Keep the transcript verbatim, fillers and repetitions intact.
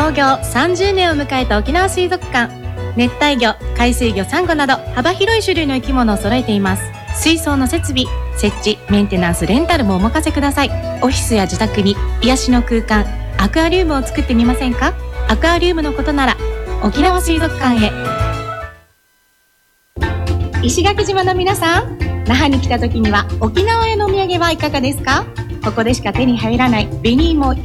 創業さんじゅうねんを迎えた沖縄水族館。熱帯魚、海水魚、サンゴなど幅広い種類の生き物を揃えています。水槽の設備、設置、メンテナンス、レンタルもお任せください。オフィスや自宅に癒しの空間、アクアリウムを作ってみませんか？アクアリウムのことなら沖縄水族館へ。石垣島の皆さん、那覇に来た時には沖縄へのお土産はいかがですか？ここでしか手に入らない紅芋